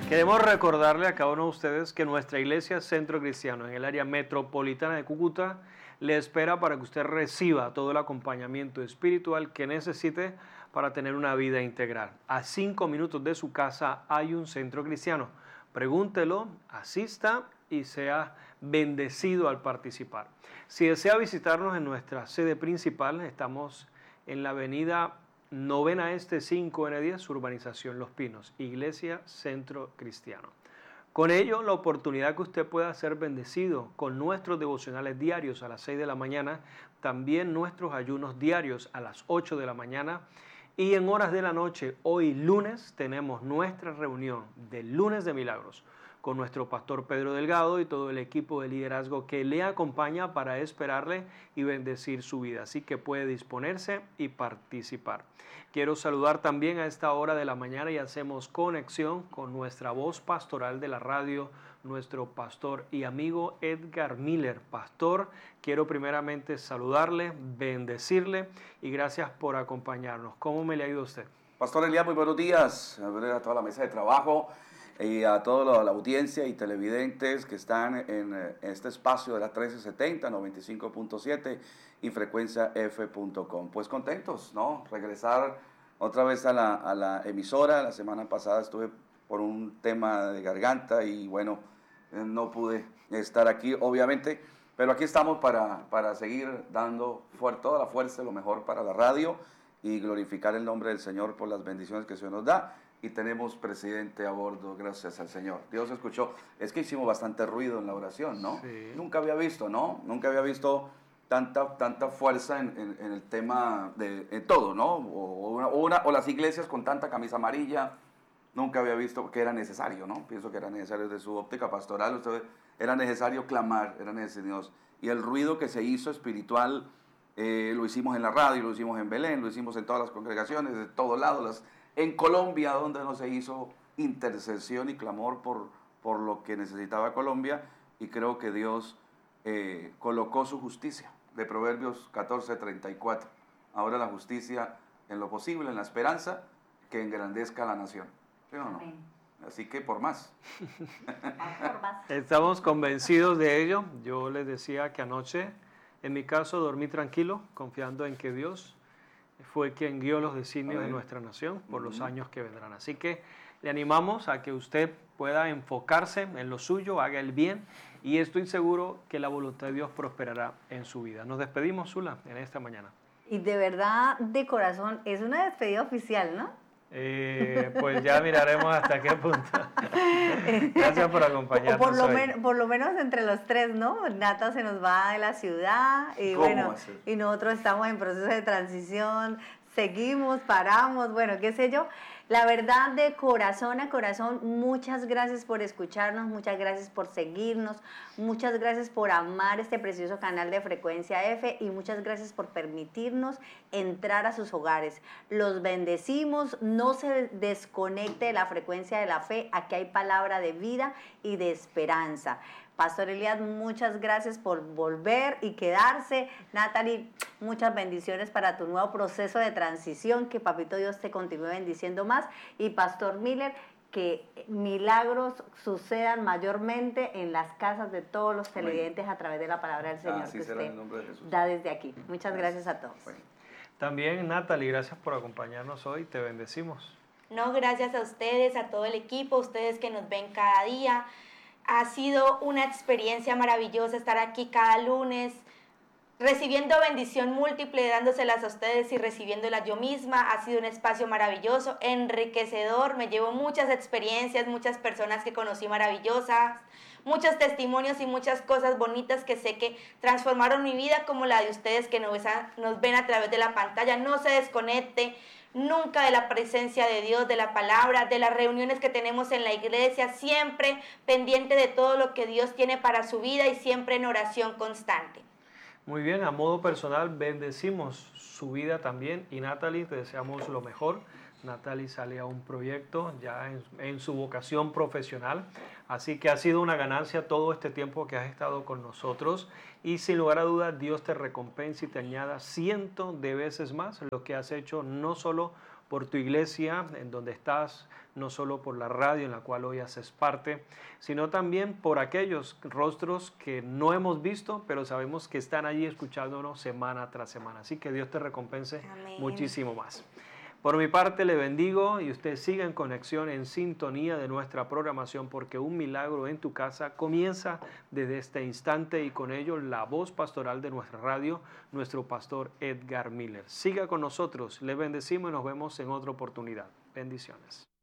Queremos recordarle a cada uno de ustedes que nuestra iglesia Centro Cristiano en el área metropolitana de Cúcuta le espera para que usted reciba todo el acompañamiento espiritual que necesite para tener una vida integral. A 5 minutos de su casa hay un centro cristiano. Pregúntelo, asista y sea bendecido al participar. Si desea visitarnos en nuestra sede principal, estamos en la avenida Novena Este 5N10, Urbanización Los Pinos, Iglesia Centro Cristiano. Con ello, la oportunidad que usted pueda ser bendecido con nuestros devocionales diarios a las 6 de la mañana, también nuestros ayunos diarios a las 8 de la mañana y en horas de la noche, hoy lunes, tenemos nuestra reunión del lunes de milagros con nuestro pastor Pedro Delgado y todo el equipo de liderazgo que le acompaña para esperarle y bendecir su vida. Así que puede disponerse y participar. Quiero saludar también a esta hora de la mañana y hacemos conexión con nuestra voz pastoral de la radio, nuestro pastor y amigo Edgar Miller. Pastor, quiero primeramente saludarle, bendecirle y gracias por acompañarnos. ¿Cómo me le ha ido a usted? Pastor Elías, muy buenos días. A toda la mesa de trabajo y a toda la audiencia y televidentes que están en este espacio de la 1370, 95.7 y frecuenciaf.com. Pues contentos, ¿no? Regresar otra vez a la emisora. La semana pasada estuve por un tema de garganta y bueno, no pude estar aquí, obviamente, pero aquí estamos para seguir dando toda la fuerza y lo mejor para la radio y glorificar el nombre del Señor por las bendiciones que el Señor nos da. Y tenemos presidente a bordo, gracias al Señor. Dios escuchó. Es que hicimos bastante ruido en la oración, ¿no? Sí. Nunca había visto, ¿no? Nunca había visto tanta fuerza en el tema en todo, ¿no? O las iglesias con tanta camisa amarilla. Nunca había visto que era necesario, ¿no? Pienso que era necesario desde su óptica pastoral. Era necesario clamar, era necesario Dios. Y el ruido que se hizo espiritual lo hicimos en la radio, lo hicimos en Belén, lo hicimos en todas las congregaciones, de todos lados. En Colombia, donde no se hizo intercesión y clamor por lo que necesitaba Colombia, y creo que Dios colocó su justicia, de Proverbios 14:34. Ahora la justicia en lo posible, en la esperanza, que engrandezca a la nación. ¿Sí o no? Amén. Así que por más. Estamos convencidos de ello. Yo les decía que anoche, en mi caso, dormí tranquilo, confiando en que Dios fue quien guió los designios de nuestra nación por los años que vendrán. Así que le animamos a que usted pueda enfocarse en lo suyo, haga el bien y estoy seguro que la voluntad de Dios prosperará en su vida. Nos despedimos, Zula, en esta mañana. Y de verdad, de corazón, es una despedida oficial, ¿no? Pues ya miraremos hasta qué punto. Gracias por acompañarnos. Por lo menos entre los tres, ¿no? Nata se nos va de la ciudad y bueno, y nosotros estamos en proceso de transición, seguimos, paramos, bueno, qué sé yo. La verdad, de corazón a corazón, muchas gracias por escucharnos, muchas gracias por seguirnos, muchas gracias por amar este precioso canal de Frecuencia F y muchas gracias por permitirnos entrar a sus hogares. Los bendecimos, no se desconecte de la frecuencia de la fe, aquí hay palabra de vida y de esperanza. Pastor Elías, muchas gracias por volver y quedarse. Natalie, muchas bendiciones para tu nuevo proceso de transición. Que Papito Dios te continúe bendiciendo más. Y Pastor Miller, que milagros sucedan mayormente en las casas de todos los televidentes a través de la palabra del Señor que usted da desde aquí. Muchas gracias a todos. También, Natalie, gracias por acompañarnos hoy. Te bendecimos. No, gracias a ustedes, a todo el equipo, ustedes que nos ven cada día. Ha sido una experiencia maravillosa estar aquí cada lunes, recibiendo bendición múltiple, dándoselas a ustedes y recibiéndolas yo misma. Ha sido un espacio maravilloso, enriquecedor. Me llevo muchas experiencias, muchas personas que conocí maravillosas, muchos testimonios y muchas cosas bonitas que sé que transformaron mi vida, como la de ustedes que nos ven a través de la pantalla. No se desconecte nunca de la presencia de Dios, de la palabra, de las reuniones que tenemos en la iglesia, siempre pendiente de todo lo que Dios tiene para su vida y siempre en oración constante. Muy bien, a modo personal bendecimos su vida también y Natalie, te deseamos lo mejor. Natalie sale a un proyecto ya en su vocación profesional, así que ha sido una ganancia todo este tiempo que has estado con nosotros y sin lugar a dudas Dios te recompense y te añada cientos de veces más lo que has hecho no solo por tu iglesia, en donde estás, no solo por la radio en la cual hoy haces parte, sino también por aquellos rostros que no hemos visto, pero sabemos que están allí escuchándonos semana tras semana. Así que Dios te recompense muchísimo más. Por mi parte le bendigo y usted siga en conexión, en sintonía de nuestra programación, porque un milagro en tu casa comienza desde este instante, y con ello la voz pastoral de nuestra radio, nuestro pastor Edgar Miller. Siga con nosotros, le bendecimos y nos vemos en otra oportunidad. Bendiciones.